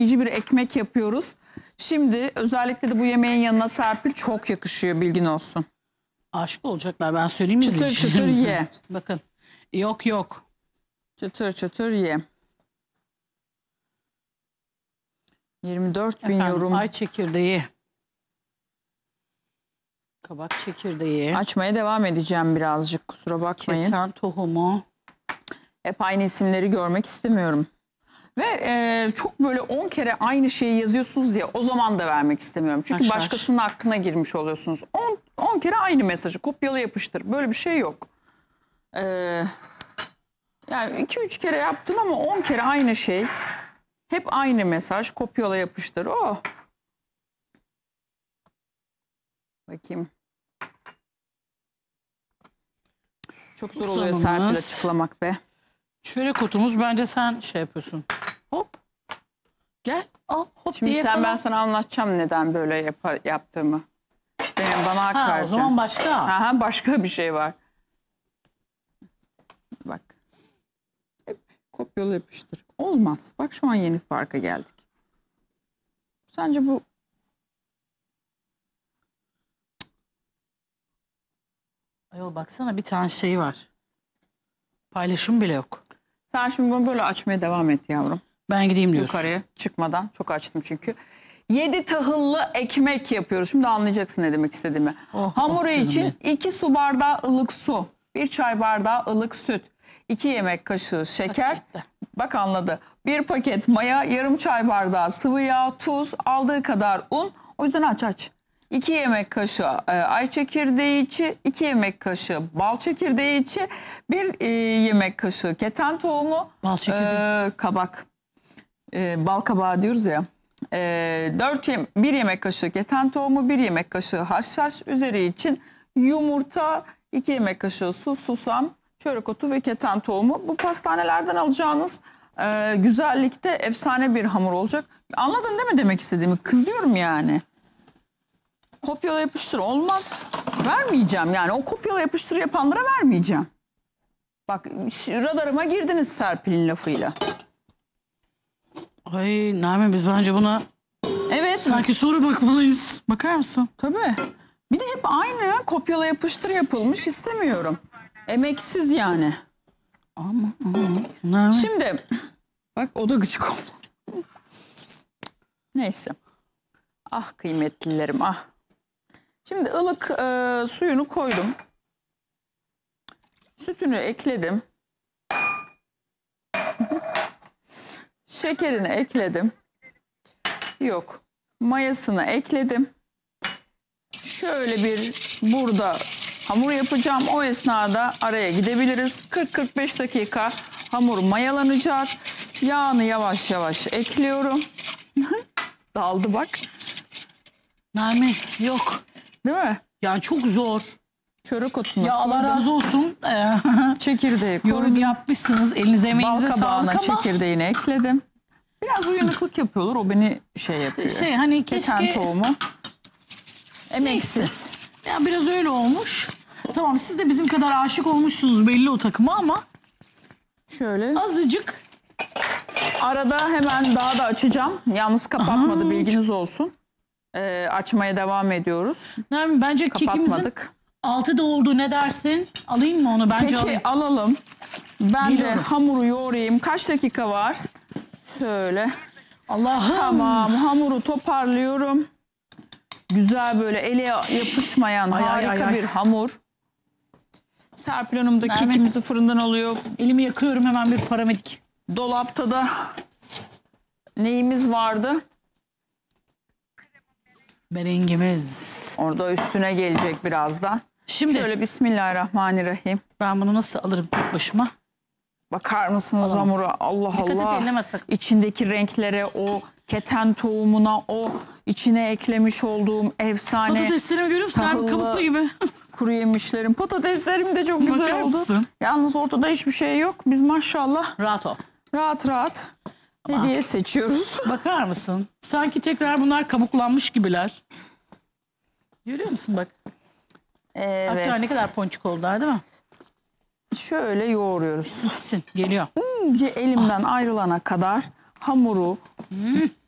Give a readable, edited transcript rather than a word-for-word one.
bir ekmek yapıyoruz. Şimdi özellikle de bu yemeğin yanına Serpil çok yakışıyor, bilgin olsun. Aşık olacaklar, ben söyleyeyim mi? Çıtır çıtır ye. Bakın. Yok yok. Çıtır çıtır ye. 24 bin Efendim, yorum. ay çekirdeği. Kabak çekirdeği. Açmaya devam edeceğim birazcık, kusura bakmayın. Keten tohumu. Hep aynı isimleri görmek istemiyorum. Ve çok böyle 10 kere aynı şeyi yazıyorsunuz ya, o zaman da vermek istemiyorum. Çünkü Haşhaş. başkasının hakkına girmiş oluyorsunuz. 10 kere aynı mesajı kopyala yapıştır. Böyle bir şey yok. Yani 2-3 kere yaptın ama 10 kere aynı şey. Hep aynı mesaj, kopyala yapıştır. Oh. Bakayım. Çok zor oluyor Susamımız. Serpil açıklamak be. Çörek otumuz, bence sen şey yapıyorsun. Hop. Gel al hop Şimdi diye ben yapalım. sana anlatacağım neden böyle yaptığımı. Bana hak Ha, o vereceksin. zaman başka. Aha, başka bir şey var. Bak. Hep kopyala yapıştır. Olmaz. Bak şu an yeni farka geldik. Sence bu... Ayol baksana, bir tane şey var. Paylaşım bile yok. Sen şimdi bunu böyle açmaya devam et yavrum. Ben gideyim diyorsun. Yukarıya çıkmadan. Çok açtım çünkü. 7 tahıllı ekmek yapıyoruz. Şimdi anlayacaksın ne demek istediğimi. Hamuru canım için 2 su bardağı ılık su. 1 çay bardağı ılık süt. 2 yemek kaşığı şeker. Pakette. Bak anladı. 1 paket maya, yarım çay bardağı sıvı yağ, tuz, aldığı kadar un. O yüzden aç. 2 yemek kaşığı ay çekirdeği içi, 2 yemek kaşığı bal çekirdeği içi, 1 yemek kaşığı keten tohumu, Bal çekirdeği. kabak, bal kabağı diyoruz ya. 1 yemek kaşığı keten tohumu, 1 yemek kaşığı haşhaş, üzeri için yumurta, 2 yemek kaşığı su, susam, çörek otu ve keten tohumu. Bu pastanelerden alacağınız güzellikte efsane bir hamur olacak. Anladın değil mi demek istediğimi? Kızıyorum yani. Kopyala yapıştır olmaz. Vermeyeceğim yani, o kopyala yapıştır yapanlara vermeyeceğim. Bak radarıma girdiniz Serpil'in lafıyla. Ay Nermin, biz bence buna Evet. sanki soru bakmalıyız. Bakar mısın? Tabii. Bir de hep aynı kopyala yapıştır yapılmış, istemiyorum. Emeksiz yani. Ama Nermin. Şimdi bak o da gıcık oldu. Neyse. Ah kıymetlilerim ah. Şimdi ılık suyunu koydum. Sütünü ekledim. Şekerini ekledim. Yok. Mayasını ekledim. Şöyle bir burada hamur yapacağım. O esnada araya gidebiliriz. 40-45 dakika hamur mayalanacak. Yağını yavaş yavaş ekliyorum. Daldı bak. Nermin yok. Değil mi? Yani çok zor. Çörek otunu Ya Allah koydum. razı olsun. Çekirdeği koydum. Yorum yapmışsınız. Elinize Bal emeğinize kabağına sağlık ama. çekirdeğini ekledim. Biraz uyanıklık yapıyorlar. O beni şey yapıyor. Şey hani Keten keşke. tohumu. Emeksiz. Ya biraz öyle olmuş. Tamam, siz de bizim kadar aşık olmuşsunuz belli o takıma ama Şöyle. azıcık. Arada hemen daha da açacağım. Yalnız kapatmadı, bilginiz olsun. Açmaya devam ediyoruz. Nermin, bence kekimizin Kapatmadık. altı da oldu, ne dersin? Alayım mı onu? Bence Keki alayım. alalım. Ben Geliyorum. de hamuru yoğurayım. Kaç dakika var? Şöyle. Allah'ım. Tamam, hamuru toparlıyorum. Güzel böyle ele yapışmayan Ay, ay, harika ay, ay. bir hamur. Serpil Hanım da Nermin. kekimizi fırından alıyor. Elimi yakıyorum, hemen bir paramedik. Dolapta da neyimiz vardı? Merengimiz. Orada üstüne gelecek birazdan. Şimdi Şöyle bismillahirrahmanirrahim. ben bunu nasıl alırım tek başıma? Bakar mısınız hamura? Allah Dikkat et, Allah. elleme sakın. İçindeki renklere, o keten tohumuna, o içine eklemiş olduğum efsane Patateslerimi görüyor musun? Nermin, tahıllı kabuklu gibi. kuru yemişlerim. Patateslerim de çok güzel Bakar oldu. mısın? Yalnız ortada hiçbir şey yok. Biz maşallah Rahat ol. rahat rahat hediye seçiyoruz. Bakar mısın? Sanki tekrar bunlar kabuklanmış gibiler. Görüyor musun bak? Evet. Hatta ne kadar ponçik oldular değil mi? Şöyle yoğuruyoruz. Gitsin, geliyor. İyice elimden ayrılana kadar hamuru